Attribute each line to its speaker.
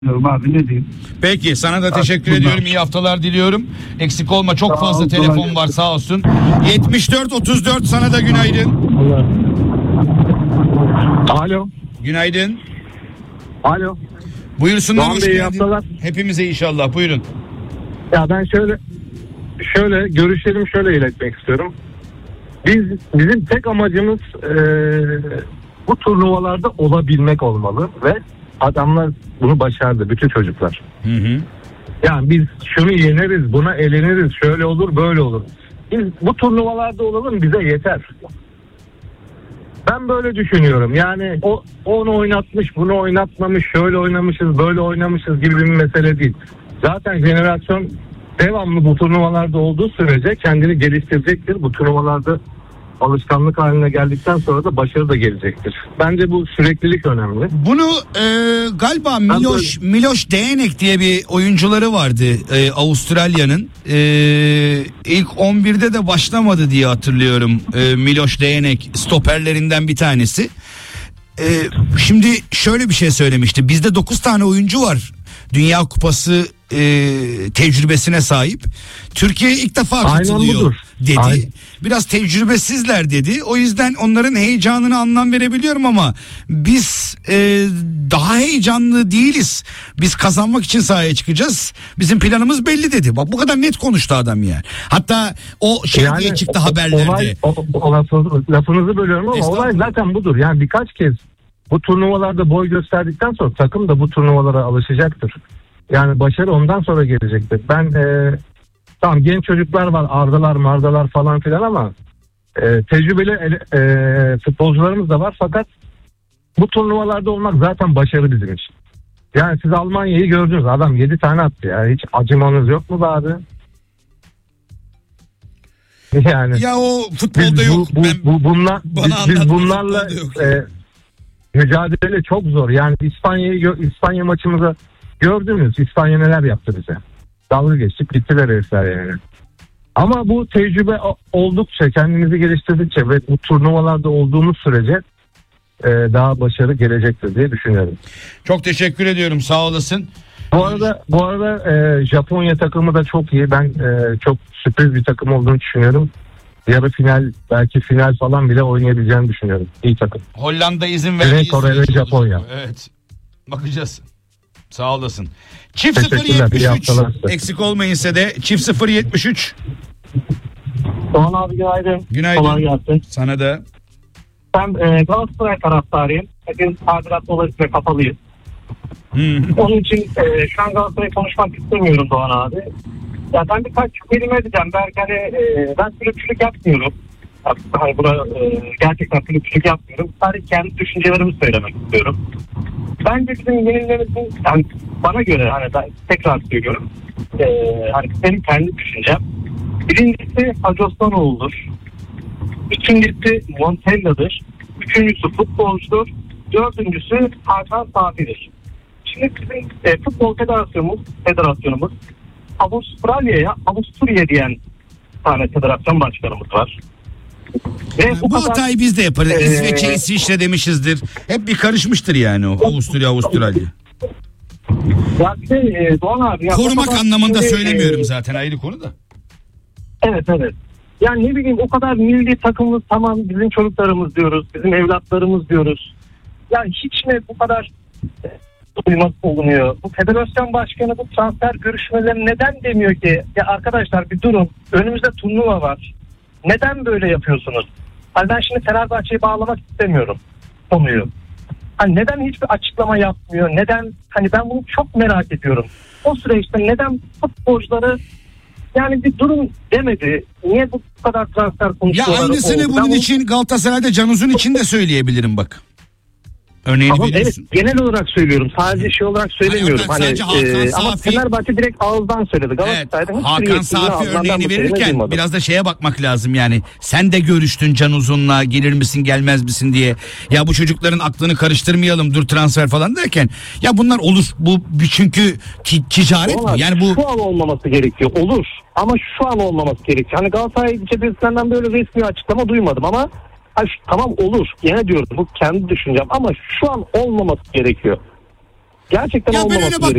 Speaker 1: Abi ne diyeyim?
Speaker 2: Peki sana da teşekkür ediyorum. İyi haftalar diliyorum. Eksik olma, çok fazla telefon var, sağ olsun. 74-34 sana da günaydın.
Speaker 1: Alo.
Speaker 2: Günaydın.
Speaker 1: Alo.
Speaker 2: Buyursunlar, hoş
Speaker 1: iyi
Speaker 2: geldin.
Speaker 1: haftalar.
Speaker 2: Hepimize inşallah, buyurun.
Speaker 1: Ya ben şöyle görüşlerimi şöyle iletmek istiyorum. Bizim tek amacımız bu turnuvalarda olabilmek olmalı ve adamlar bunu başardı, bütün çocuklar.
Speaker 2: Hı.
Speaker 1: Yani biz şunu yeneriz, buna eleniriz, şöyle olur, böyle olur. Biz bu turnuvalarda olalım, bize yeter. Ben böyle düşünüyorum. Yani onu oynatmış, bunu oynatmamış, şöyle oynamışız, böyle oynamışız gibi bir mesele değil. Zaten jenerasyon devamlı bu turnuvalarda olduğu sürece kendini geliştirecektir. Bu turnuvalarda alışkanlık haline geldikten sonra da başarı da gelecektir. Bence bu süreklilik önemli.
Speaker 2: Bunu galiba Miloš Dejenek diye bir oyuncuları vardı Avustralya'nın. İlk 11'de de başlamadı diye hatırlıyorum. Miloš Dejenek stoperlerinden bir tanesi. Şimdi şöyle bir şey söylemişti. Bizde 9 tane oyuncu var Dünya Kupası tecrübesine sahip. Türkiye ilk defa katılıyor dedi. Aynen. Biraz tecrübesizler dedi. O yüzden onların heyecanına anlam verebiliyorum ama biz daha heyecanlı değiliz. Biz kazanmak için sahaya çıkacağız. Bizim planımız belli dedi. Bak bu kadar net konuştu adam yani. Hatta o şey yani, diye çıktı haberlerde.
Speaker 1: Lafınızı bölüyorum ama olay zaten budur. Yani birkaç kez bu turnuvalarda boy gösterdikten sonra takım da bu turnuvalara alışacaktır. Yani başarı ondan sonra gelecektir. Ben tamam genç çocuklar var, Ardalar, Mardalar falan filan ama tecrübeli futbolcularımız da var. Fakat bu turnuvalarda olmak zaten başarı bizim için. Yani siz Almanya'yı gördünüz. Adam 7 tane attı ya. Hiç acımanız yok mu be abi? Yani
Speaker 2: ya o futbolda yok.
Speaker 1: Biz bunlarla mücadele çok zor. Yani İspanya maçımıza gördünüz. İspanya neler yaptı bize. Dalga geçtik gittiler herifler yani. Ama bu tecrübe oldukça, kendimizi geliştirdikçe ve bu turnuvalarda olduğumuz sürece daha başarı gelecektir diye düşünüyorum.
Speaker 2: Çok teşekkür ediyorum, sağ olasın.
Speaker 1: Bu arada Japonya takımı da çok iyi. Ben çok sürpriz bir takım olduğunu düşünüyorum. Yarı final, belki final falan bile oynayabileceğini düşünüyorum. İyi takım.
Speaker 2: Hollanda izin verdiği
Speaker 1: Kore ve Japonya.
Speaker 2: Evet. Bakacağız. Sağ olasın. Çift 073 eksik olmayınsa de çift 073.
Speaker 3: Doğan abi günaydın.
Speaker 2: Günaydın.
Speaker 3: Kolay gelsin.
Speaker 2: Sana da.
Speaker 3: Ben Galatasaray taraftarıyım. Hepimiz tadilat dolayısıyla kapalıyız. Onun için şu an Galatasaray'ı konuşmak istemiyorum Doğan abi. Ya ben birkaç kelime edeceğim. Belki ben kulüpçülük yapmıyorum. Hani buna gerçekten kulüpçülük yapmıyorum. Sadece kendi düşüncelerimi söylemek istiyorum. Bence bizim yenilerimizin, yani bana göre hani ben tekrar söylüyorum. Hani benim kendi düşüncem. Birincisi Hacı Osmanoğlu'dur. İkincisi Montella'dır. Üçüncüsü futbolcudur. Dördüncüsü Hakan Safi'dir. Şimdi bizim futbol federasyonumuz Avusturya diyen tane federasyon başkanımız var. Ve
Speaker 2: bu hatayı biz de yaparız. İsveç'e, İsviçre demişizdir. Hep bir karışmıştır yani o Avustralya.
Speaker 3: Ya Doğan abi.
Speaker 2: Korumak anlamında söylemiyorum zaten, ayrı konu da.
Speaker 3: Evet. Yani ne bileyim, o kadar milli takımımız, tamam bizim çocuklarımız diyoruz, bizim evlatlarımız diyoruz. Yani hiç mi bu kadar duymak olunuyor? Bu federasyon başkanı bu transfer görüşmeleri neden demiyor ki ya arkadaşlar bir durun, önümüzde turnuva var. Neden böyle yapıyorsunuz? Hani ben şimdi Fenerbahçe'yi bağlamak istemiyorum konuyu. Hani neden hiçbir açıklama yapmıyor? Neden? Hani ben bunu çok merak ediyorum. O süreçte neden futbolcuları yani bir durum demedi? Niye bu kadar transfer konuşuyorlar?
Speaker 2: Ya aynısını bunun için Galatasaray'da Can Uzun için de söyleyebilirim bak. Örneğini
Speaker 3: tamam,
Speaker 2: biliyorsun.
Speaker 3: Evet, genel olarak söylüyorum. Sadece şey olarak söylemiyorum. Ama Fenerbahçe direkt ağızdan söyledi.
Speaker 2: Evet, Hakan Safi örneğini verirken biraz da şeye bakmak lazım yani. Sen de görüştün Can Uzun'la, gelir misin gelmez misin diye. Ya bu çocukların aklını karıştırmayalım, dur transfer falan derken. Ya bunlar olur. Bu çünkü ticaret mi? Yani bu
Speaker 3: şu an olmaması gerekiyor. Olur. Ama şu an olmaması gerekiyor. Hani Galatasaray cephesinden böyle resmi açıklama duymadım ama tamam olur. Yine diyorum bu kendi düşüncem ama şu an olmaması gerekiyor. Gerçekten
Speaker 2: Ya ben
Speaker 3: olmaması
Speaker 2: öyle bak